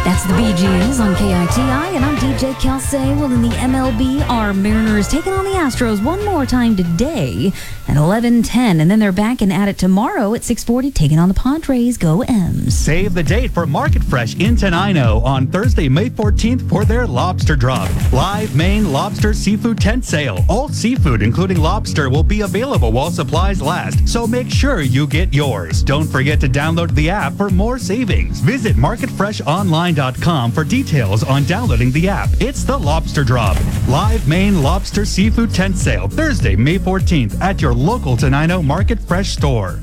That's the Bee Gees on KITI, and I'm DJ Kelsey. Well, in the MLB, our Mariners taking on the Astros one more time today at 11:10, and then they're back and at it tomorrow at 6:40, taking on the Padres. Go M's. Save the date for Market Fresh in Tenino on Thursday, May 14th for their Lobster Drop. Live Maine Lobster Seafood Tent Sale. All seafood, including lobster, will be available while supplies last, so make sure you get yours. Don't forget to download the app for more savings. Visit marketfreshonline.com for details on downloading the app. It's the Lobster Drop. Live Maine Lobster Seafood Tent Sale, Thursday, May 14th at your local Tenino Market Fresh store.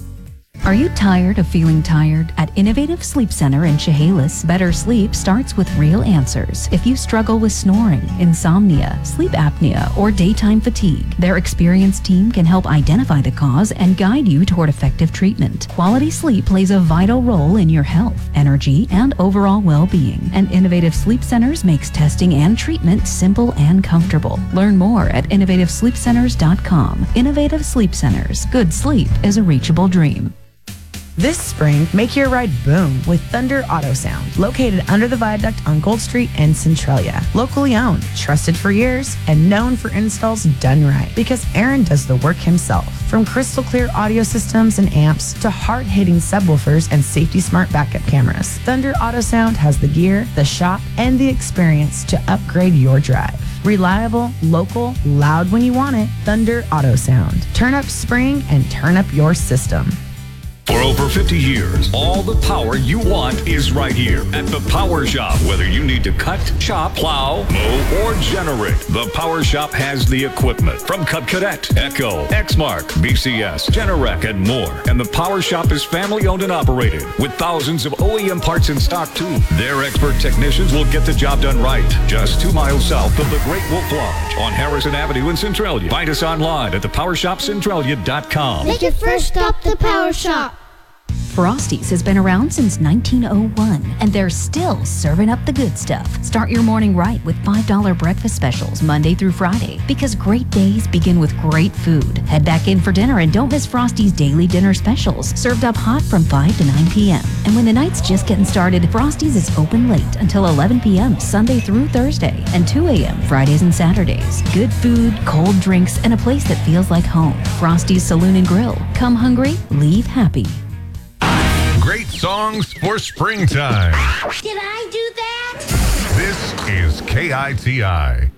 Are you tired of feeling tired? At Innovative Sleep Center in Chehalis, better sleep starts with real answers. If you struggle with snoring, insomnia, sleep apnea, or daytime fatigue, their experienced team can help identify the cause and guide you toward effective treatment. Quality sleep plays a vital role in your health, energy, and overall well-being. And Innovative Sleep Centers makes testing and treatment simple and comfortable. Learn more at innovativesleepcenters.com. Innovative Sleep Centers. Good sleep is a reachable dream. This spring, make your ride boom with Thunder Auto Sound, located under the viaduct on Gold Street in Centralia. Locally owned, trusted for years, and known for installs done right, because Aaron does the work himself. From crystal clear audio systems and amps to hard-hitting subwoofers and safety smart backup cameras, Thunder Auto Sound has the gear, the shop, and the experience to upgrade your drive. Reliable, local, loud when you want it, Thunder Auto Sound. Turn up spring and turn up your system. For over 50 years, all the power you want is right here at the Power Shop. Whether you need to cut, chop, plow, mow, or generate, the Power Shop has the equipment from Cub Cadet, Echo, Exmark, BCS, Generac, and more. And the Power Shop is family owned and operated with thousands of OEM parts in stock too. Their expert technicians will get the job done right. Just 2 miles south of the Great Wolf Lodge on Harrison Avenue in Centralia. Find us online at thepowershopcentralia.com. Make your first stop the Power Shop. Frosties has been around since 1901, and they're still serving up the good stuff. Start your morning right with $5 breakfast specials Monday through Friday, because great days begin with great food. Head back in for dinner and don't miss Frosty's daily dinner specials, served up hot from 5 to 9 p.m. And when the night's just getting started, Frosty's is open late until 11 p.m. Sunday through Thursday, and 2 a.m. Fridays and Saturdays. Good food, cold drinks, and a place that feels like home. Frosty's Saloon and Grill. Come hungry, leave happy. Great songs for springtime. Did I do that? This is KITI.